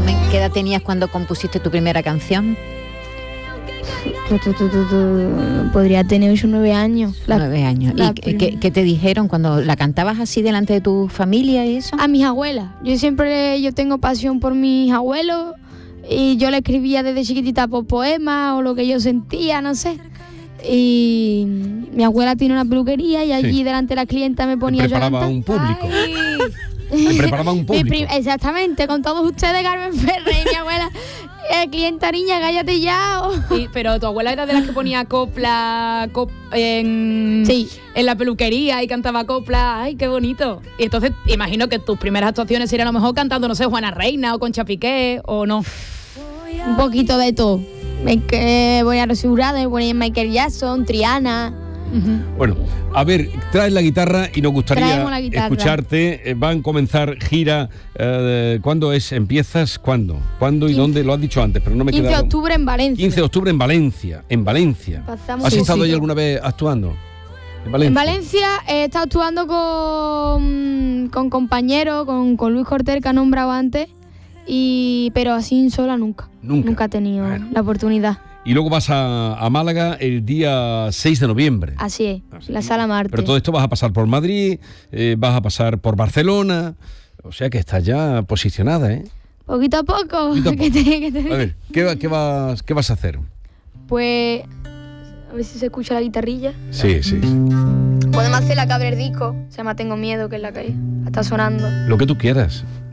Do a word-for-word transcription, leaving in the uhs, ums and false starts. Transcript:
Carmen, ¿qué edad tenías cuando compusiste tu primera canción? Tu, tu, tu, tu, tu. Podría tener ocho o nueve años. La, nueve años. ¿Y qué, qué te dijeron cuando la cantabas así delante de tu familia y eso? A mis abuelas. Yo siempre yo tengo pasión por mis abuelos y yo le escribía desde chiquitita por poemas o lo que yo sentía, no sé. Y mi abuela tiene una peluquería y allí sí. delante de la clienta me ponía yo a cantar. Un público. Me preparaba un público. Prim- exactamente, con todos ustedes, Carmen Ferrer y mi abuela. Eh, clienta niña, cállate ya. Oh. Sí, pero tu abuela era de las que ponía copla cop- en, sí. en la peluquería y cantaba copla. Ay, qué bonito. Y entonces imagino que tus primeras actuaciones serían a lo mejor cantando, no sé, Juana Reina o Concha Piqué o no. Un poquito de todo. Me que voy a asegurar de poner Michael Jackson, Triana. Uh-huh. Bueno, a ver, traes la guitarra y nos gustaría escucharte. Eh, van a comenzar gira. Eh, ¿Cuándo es? ¿Empiezas? ¿Cuándo? ¿Cuándo y quince dónde? Lo has dicho antes, pero no me queda. quince de octubre en Valencia. quince de octubre en Valencia. En Valencia. Pasamos ¿Has sí, estado sí. ahí alguna vez actuando? En Valencia. En Valencia he estado actuando con, con compañeros, con, con Luis Cortés, que ha nombrado antes, y, pero así sola nunca. Nunca. Nunca he tenido bueno. la oportunidad. Y luego vas a, a Málaga el día seis de noviembre. Así es, Así. la Sala Marte. Pero todo esto vas a pasar por Madrid, eh, vas a pasar por Barcelona, o sea que estás ya posicionada, ¿eh? Poquito a poco. Poquito a poco. Que te, que te... A ver, ¿qué, qué, vas, ¿qué vas a hacer? Pues, a ver si se escucha la guitarrilla. Sí, sí. sí. Podemos hacer la que abre el disco, se llama Tengo Miedo, que es la que está sonando. Lo que tú quieras.